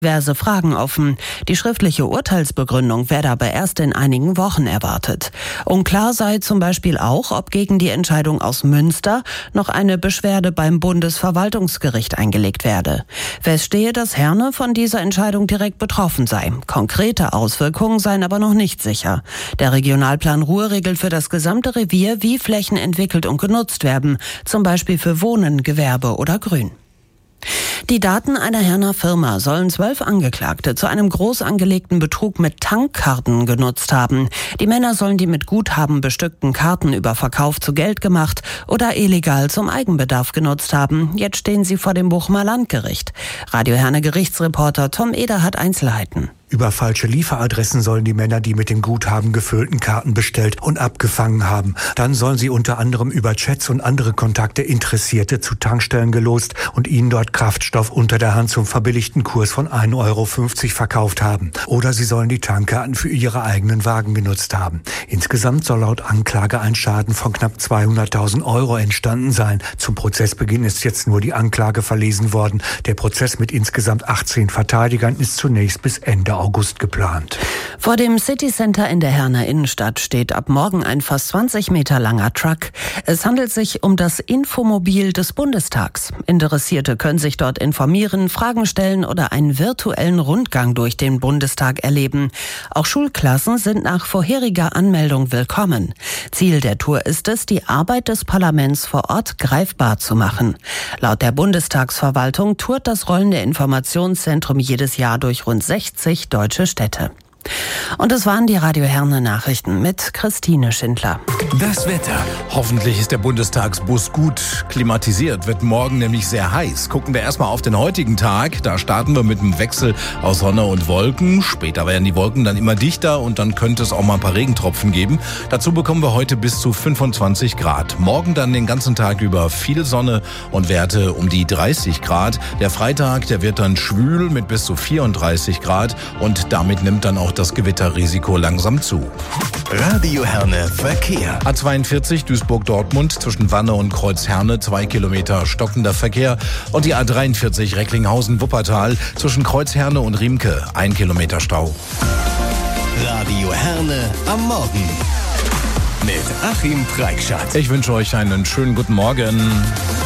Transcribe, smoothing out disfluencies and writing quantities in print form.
diverse Fragen offen. Die schriftliche Urteilsbegründung werde aber erst in einigen Wochen erwartet. Unklar sei zum Beispiel auch, ob gegen die Entscheidung aus Münster noch eine Beschwerde beim Bundesverwaltungsgericht eingelegt werde. Fest stehe, dass Herne von dieser Entscheidung direkt betroffen sei. Konkrete Auswirkungen seien aber noch nicht sicher. Der Regionalplan Ruhr regelt für das gesamte Revier, wie Flächen entwickelt und genutzt werden, zum Beispiel für Wohnen, Gewerbe oder Grün. Die Daten einer Herner Firma sollen 12 Angeklagte zu einem groß angelegten Betrug mit Tankkarten genutzt haben. Die Männer sollen die mit Guthaben bestückten Karten über Verkauf zu Geld gemacht oder illegal zum Eigenbedarf genutzt haben. Jetzt stehen sie vor dem Bochumer Landgericht. Radio Herne Gerichtsreporter Tom Eder hat Einzelheiten. Über falsche Lieferadressen sollen die Männer die mit dem Guthaben gefüllten Karten bestellt und abgefangen haben. Dann sollen sie unter anderem über Chats und andere Kontakte Interessierte zu Tankstellen gelost und ihnen dort Kraftstoff unter der Hand zum verbilligten Kurs von 1,50 Euro verkauft haben. Oder sie sollen die Tankkarten für ihre eigenen Wagen genutzt haben. Insgesamt soll laut Anklage ein Schaden von knapp 200.000 Euro entstanden sein. Zum Prozessbeginn ist jetzt nur die Anklage verlesen worden. Der Prozess mit insgesamt 18 Verteidigern ist zunächst bis Ende August geplant. Vor dem City Center in der Herner Innenstadt steht ab morgen ein fast 20 Meter langer Truck. Es handelt sich um das Infomobil des Bundestags. Interessierte können sich dort informieren, Fragen stellen oder einen virtuellen Rundgang durch den Bundestag erleben. Auch Schulklassen sind nach vorheriger Anmeldung willkommen. Ziel der Tour ist es, die Arbeit des Parlaments vor Ort greifbar zu machen. Laut der Bundestagsverwaltung tourt das rollende Informationszentrum jedes Jahr durch rund 60 deutsche Städte. Und es waren die Radio Herne Nachrichten mit Christine Schindler. Das Wetter. Hoffentlich ist der Bundestagsbus gut klimatisiert, wird morgen nämlich sehr heiß. Gucken wir erstmal auf den heutigen Tag. Da starten wir mit einem Wechsel aus Sonne und Wolken. Später werden die Wolken dann immer dichter und dann könnte es auch mal ein paar Regentropfen geben. Dazu bekommen wir heute bis zu 25 Grad. Morgen dann den ganzen Tag über viel Sonne und Werte um die 30 Grad. Der Freitag, der wird dann schwül mit bis zu 34 Grad und damit nimmt dann auch das Gewitterrisiko langsam zu. Radio Herne Verkehr. A42 Duisburg-Dortmund zwischen Wanne und Kreuz-Herne 2 Kilometer stockender Verkehr und die A43 Recklinghausen-Wuppertal zwischen Kreuz-Herne und Riemke 1 Kilometer Stau. Radio Herne am Morgen mit Achim Preikschat. Ich wünsche euch einen schönen guten Morgen.